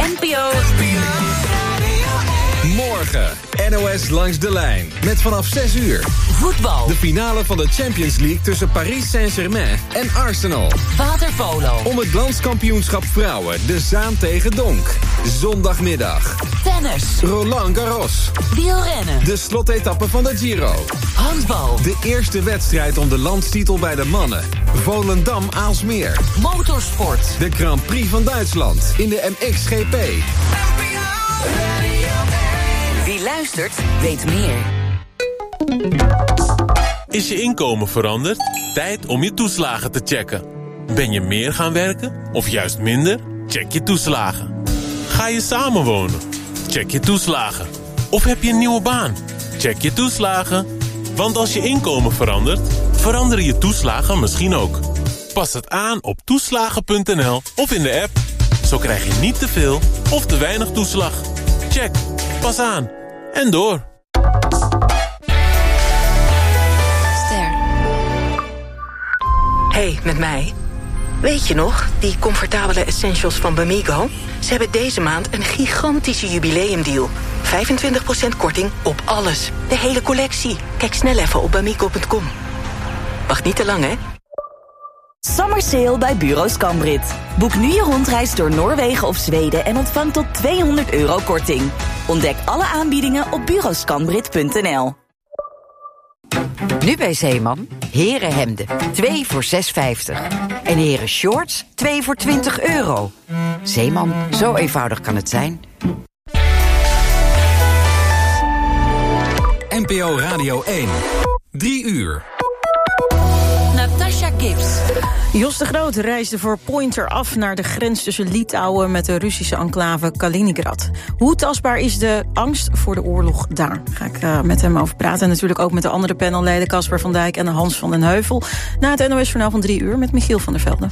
NPO. Morgen, NOS langs de lijn. Met vanaf 6 uur. Voetbal. De finale van de Champions League tussen Paris Saint-Germain en Arsenal. Waterpolo. Om het landskampioenschap vrouwen, de Zaan tegen Donk. Zondagmiddag. Tennis. Roland Garros. Wielrennen. De slotetappe van de Giro. Handbal. De eerste wedstrijd om de landstitel bij de mannen. Volendam-Aalsmeer. Motorsport. De Grand Prix van Duitsland in de MXGP. Wie luistert, weet meer. Is je inkomen veranderd? Tijd om je toeslagen te checken. Ben je meer gaan werken of juist minder? Check je toeslagen. Ga je samenwonen? Check je toeslagen. Of heb je een nieuwe baan? Check je toeslagen. Want als je inkomen verandert, veranderen je toeslagen misschien ook. Pas het aan op toeslagen.nl of in de app. Zo krijg je niet te veel of te weinig toeslag. Check. Pas aan. En door. Hey, met mij. Weet je nog, die comfortabele essentials van Bamigo? Ze hebben deze maand een gigantische jubileumdeal. 25% korting op alles. De hele collectie. Kijk snel even op bamigo.com. Wacht niet te lang, hè? Summer Sale bij Bureau Scambrit. Boek nu je rondreis door Noorwegen of Zweden en ontvang tot €200 korting. Ontdek alle aanbiedingen op bureauscambrit.nl. Nu bij Zeeman, herenhemden, 2 voor €6,50. En heren shorts, 2 voor €20. Zeeman, zo eenvoudig kan het zijn. NPO Radio 1. 3 uur. Natasha Gibbs. Jos de Groot reisde voor Pointer af naar de grens tussen Litouwen met de Russische enclave Kaliningrad. Hoe tastbaar is de angst voor de oorlog daar? Ga ik met hem over praten. En natuurlijk ook met de andere panelleden Casper van Dijk en Hans van den Heuvel. Na het NOS-journaal van 3 uur met Michiel van der Velde.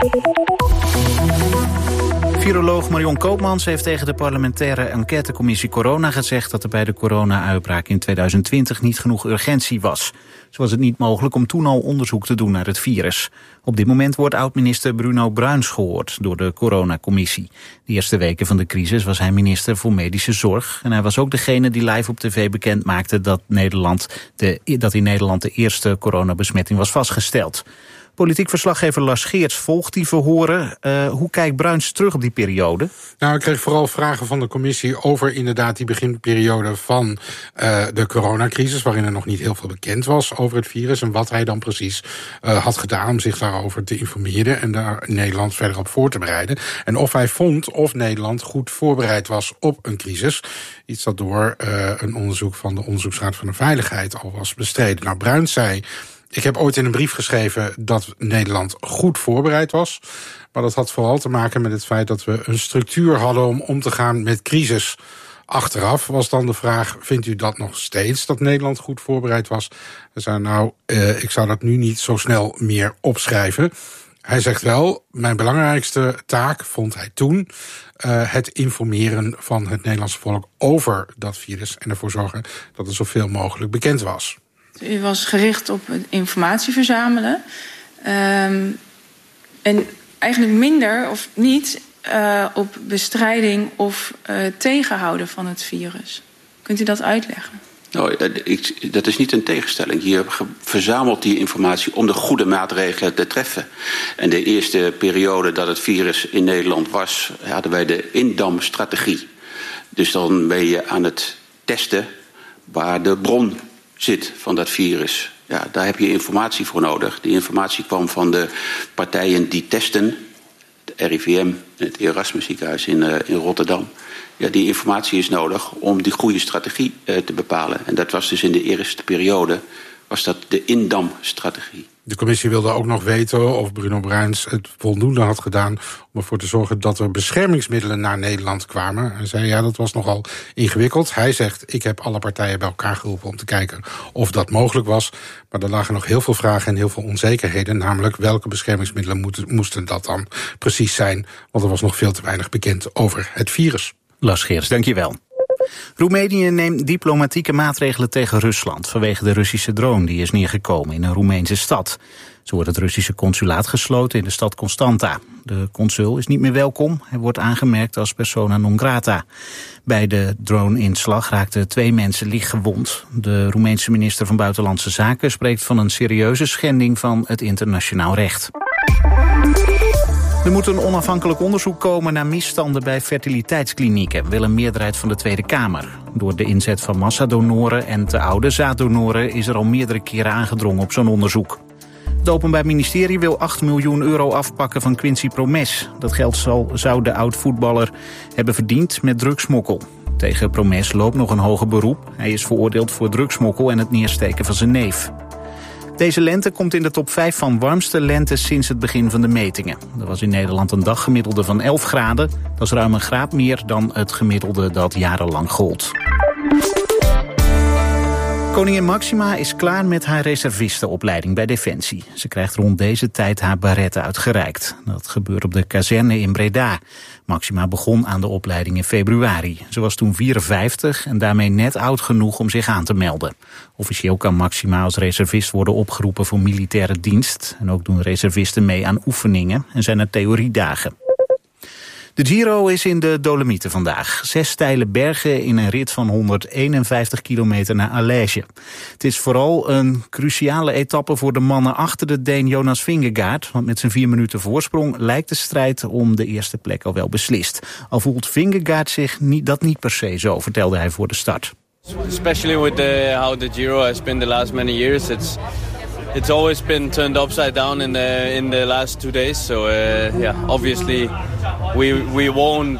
Viroloog Marion Koopmans heeft tegen de parlementaire enquêtecommissie Corona gezegd dat er bij de corona-uitbraak in 2020 niet genoeg urgentie was. Zo was het niet mogelijk om toen al onderzoek te doen naar het virus. Op dit moment wordt oud-minister Bruno Bruins gehoord door de coronacommissie. De eerste weken van de crisis was hij minister voor Medische Zorg. En hij was ook degene die live op tv bekend maakte dat in Nederland de eerste coronabesmetting was vastgesteld. Politiek verslaggever Lars Geerts volgt die verhoren. Hoe kijkt Bruins terug op die periode? Nou, ik kreeg vooral vragen van de commissie over inderdaad die beginperiode van de coronacrisis, waarin er nog niet heel veel bekend was over het virus en wat hij dan precies had gedaan om zich daarover te informeren en daar Nederland verder op voor te bereiden. En of hij vond of Nederland goed voorbereid was op een crisis. Iets dat door een onderzoek van de Onderzoeksraad van de Veiligheid al was bestreden. Nou, Bruins zei: ik heb ooit in een brief geschreven dat Nederland goed voorbereid was. Maar dat had vooral te maken met het feit dat we een structuur hadden om te gaan met crisis. Achteraf was dan de vraag: vindt u dat nog steeds, dat Nederland goed voorbereid was? Hij zei: ik zou dat nu niet zo snel meer opschrijven. Hij zegt wel: mijn belangrijkste taak vond hij toen het informeren van het Nederlandse volk over dat virus en ervoor zorgen dat het zoveel mogelijk bekend was. U was gericht op het informatie verzamelen. En eigenlijk minder of niet op bestrijding of tegenhouden van het virus. Kunt u dat uitleggen? Nou, dat is niet een tegenstelling. Je verzamelt die informatie om de goede maatregelen te treffen. En de eerste periode dat het virus in Nederland was, hadden wij de indamstrategie. Dus dan ben je aan het testen waar de bron zit van dat virus. Ja, daar heb je informatie voor nodig. Die informatie kwam van de partijen die testen. De RIVM, het Erasmus ziekenhuis in Rotterdam. Ja, die informatie is nodig om die goede strategie te bepalen. En dat was dus in de eerste periode, was dat de indamstrategie. De commissie wilde ook nog weten of Bruno Bruins het voldoende had gedaan om ervoor te zorgen dat er beschermingsmiddelen naar Nederland kwamen. Hij zei: ja, dat was nogal ingewikkeld. Hij zegt: ik heb alle partijen bij elkaar geroepen om te kijken of dat mogelijk was. Maar er lagen nog heel veel vragen en heel veel onzekerheden. Namelijk, welke beschermingsmiddelen moesten dat dan precies zijn? Want er was nog veel te weinig bekend over het virus. Lars Geerts, dank je wel. Roemenië neemt diplomatieke maatregelen tegen Rusland vanwege de Russische drone die is neergekomen in een Roemeense stad. Zo wordt het Russische consulaat gesloten in de stad Constanta. De consul is niet meer welkom. Hij wordt aangemerkt als persona non grata. Bij de drone-inslag raakten 2 mensen licht gewond. De Roemeense minister van Buitenlandse Zaken spreekt van een serieuze schending van het internationaal recht. Er moet een onafhankelijk onderzoek komen naar misstanden bij fertiliteitsklinieken, wil een meerderheid van de Tweede Kamer. Door de inzet van massadonoren en te oude zaaddonoren is er al meerdere keren aangedrongen op zo'n onderzoek. Het Openbaar Ministerie wil 8 miljoen euro afpakken van Quincy Promes. Dat geld zou de oud-voetballer hebben verdiend met drugsmokkel. Tegen Promes loopt nog een hoger beroep. Hij is veroordeeld voor drugsmokkel en het neersteken van zijn neef. Deze lente komt in de top 5 van warmste lentes sinds het begin van de metingen. Er was in Nederland een daggemiddelde van 11 graden. Dat is ruim een graad meer dan het gemiddelde dat jarenlang gold. Koningin Máxima is klaar met haar reservistenopleiding bij Defensie. Ze krijgt rond deze tijd haar baret uitgereikt. Dat gebeurt op de kazerne in Breda. Máxima begon aan de opleiding in februari. Ze was toen 54 en daarmee net oud genoeg om zich aan te melden. Officieel kan Máxima als reservist worden opgeroepen voor militaire dienst. En ook doen reservisten mee aan oefeningen en zijn er theoriedagen. De Giro is in de Dolomieten vandaag. 6 steile bergen in een rit van 151 kilometer naar Allège. Het is vooral een cruciale etappe voor de mannen achter de Deen Jonas Vingegaard. Want met zijn 4 minuten voorsprong lijkt de strijd om de eerste plek al wel beslist. Al voelt Vingegaard zich dat niet per se zo, vertelde hij voor de start. Especially with how the Giro has been the last many years, it's always been turned upside down in the last 2 days. So obviously we won't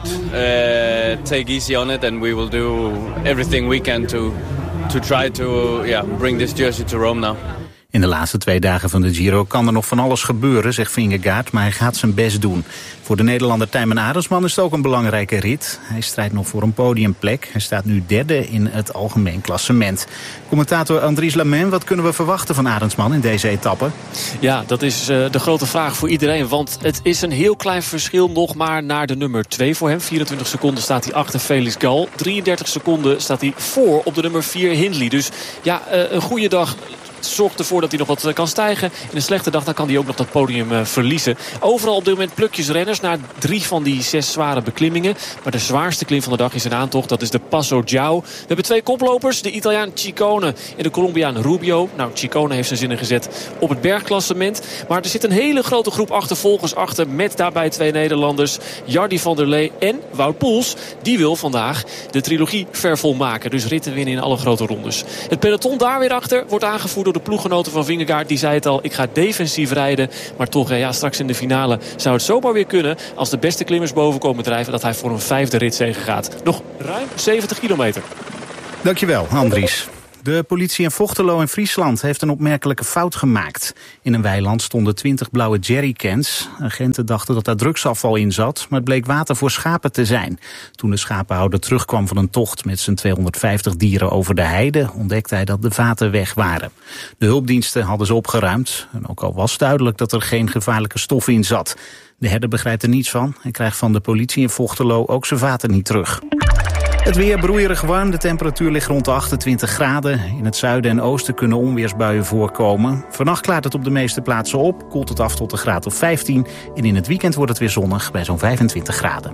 take easy on it, and we will do everything we can to try to bring this jersey to Rome now. In de laatste 2 dagen van de Giro kan er nog van alles gebeuren, zegt Vingegaard, maar hij gaat zijn best doen. Voor de Nederlander Tijmen Arendsman is het ook een belangrijke rit. Hij strijdt nog voor een podiumplek. Hij staat nu 3e in het algemeen klassement. Commentator Andries Lamain, wat kunnen we verwachten van Arendsman in deze etappe? Ja, dat is de grote vraag voor iedereen, want het is een heel klein verschil nog maar naar de nummer 2 voor hem. 24 seconden staat hij achter Felix Gal. 33 seconden staat hij voor op de nummer 4 Hindley. Dus ja, een goede dag zorgt ervoor dat hij nog wat kan stijgen. In een slechte dag dan kan hij ook nog dat podium verliezen. Overal op dit moment plukjes renners naar 3 van die 6 zware beklimmingen. Maar de zwaarste klim van de dag is een aantocht. Dat is de Passo Giao. We hebben 2 koplopers. De Italiaan Ciccone en de Colombiaan Rubio. Nou, Ciccone heeft zijn zinnen gezet op het bergklassement. Maar er zit een hele grote groep achtervolgers achter. Met daarbij 2 Nederlanders. Jardy van der Lee en Wout Poels. Die wil vandaag de trilogie vervolmaken. Dus ritten winnen in alle grote rondes. Het peloton daar weer achter wordt aangevoerd door de ploeggenoten van Vingegaard. Die zei het al, ik ga defensief rijden. Maar toch, straks in de finale zou het zomaar weer kunnen, als de beste klimmers boven komen drijven, dat hij voor een 5e ritzege gaat. Nog ruim 70 kilometer. Dankjewel, Andries. De politie in Vochtelo in Friesland heeft een opmerkelijke fout gemaakt. In een weiland stonden 20 blauwe jerrycans. Agenten dachten dat daar drugsafval in zat, maar het bleek water voor schapen te zijn. Toen de schapenhouder terugkwam van een tocht met zijn 250 dieren over de heide, ontdekte hij dat de vaten weg waren. De hulpdiensten hadden ze opgeruimd. En ook al was duidelijk dat er geen gevaarlijke stof in zat. De herder begrijpt er niets van en krijgt van de politie in Vochtelo ook zijn vaten niet terug. Het weer broeierig warm, de temperatuur ligt rond de 28 graden. In het zuiden en oosten kunnen onweersbuien voorkomen. Vannacht klaart het op de meeste plaatsen op, koelt het af tot een graad of 15. En in het weekend wordt het weer zonnig bij zo'n 25 graden.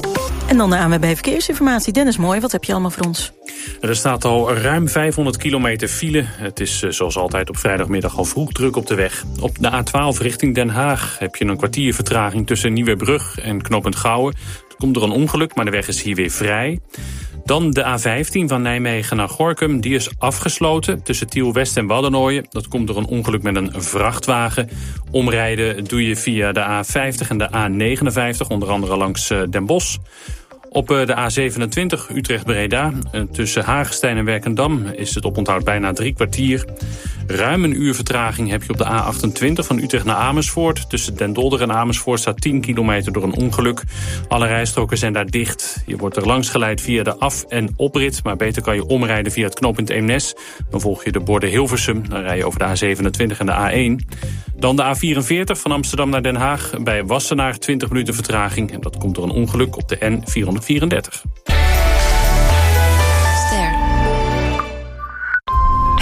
En dan de ANWB Verkeersinformatie. Dennis Mooi, wat heb je allemaal voor ons? Er staat al ruim 500 kilometer file. Het is zoals altijd op vrijdagmiddag al vroeg druk op de weg. Op de A12 richting Den Haag heb je een kwartier vertraging tussen Nieuwebrug en Knooppunt Gouwen. Er komt er een ongeluk, maar de weg is hier weer vrij. Dan de A15 van Nijmegen naar Gorinchem. Die is afgesloten tussen Tiel-West en Waddenooien. Dat komt door een ongeluk met een vrachtwagen. Omrijden doe je via de A50 en de A59, onder andere langs Den Bosch. Op de A27 Utrecht-Breda, tussen Hagestein en Werkendam, is het oponthoud bijna 3 kwartier. Ruim een uur vertraging heb je op de A28 van Utrecht naar Amersfoort. Tussen Den Dolder en Amersfoort staat 10 kilometer door een ongeluk. Alle rijstroken zijn daar dicht. Je wordt er langs geleid via de af- en oprit, maar beter kan je omrijden via het knooppunt Eemnes. Dan volg je de borden Hilversum, dan rij je over de A27 en de A1. Dan de A44 van Amsterdam naar Den Haag. Bij Wassenaar 20 minuten vertraging. En dat komt door een ongeluk op de N434.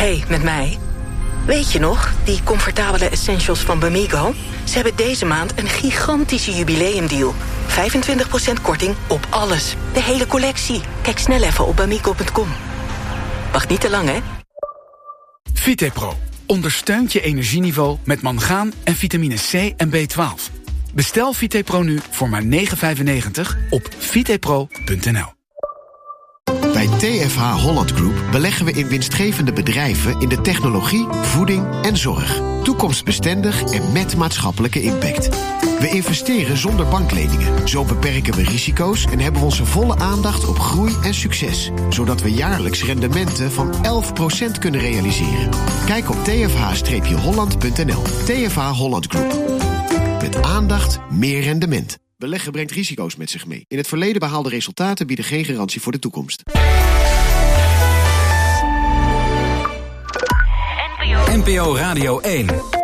Hey, met mij. Weet je nog, die comfortabele essentials van Bamigo? Ze hebben deze maand een gigantische jubileumdeal. 25% korting op alles. De hele collectie. Kijk snel even op bamigo.com. Wacht niet te lang, hè? Vitepro ondersteunt je energieniveau met mangaan en vitamine C en B12. Bestel Vitepro nu voor maar €9,95 op vitepro.nl. Bij TFH Holland Group beleggen we in winstgevende bedrijven in de technologie, voeding en zorg. Toekomstbestendig en met maatschappelijke impact. We investeren zonder bankleningen. Zo beperken we risico's en hebben we onze volle aandacht op groei en succes. Zodat we jaarlijks rendementen van 11% kunnen realiseren. Kijk op tfh-holland.nl. TFH Holland Group. Met aandacht meer rendement. Beleggen brengt risico's met zich mee. In het verleden behaalde resultaten bieden geen garantie voor de toekomst. NPO Radio 1.